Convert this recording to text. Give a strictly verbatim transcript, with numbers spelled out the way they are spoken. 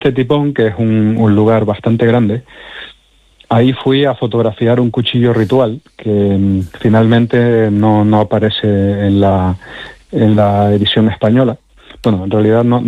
Tipón, que es un, un lugar bastante grande, ahí fui a fotografiar un cuchillo ritual que mm, finalmente no, no aparece en la, en la edición española. Bueno, en realidad no,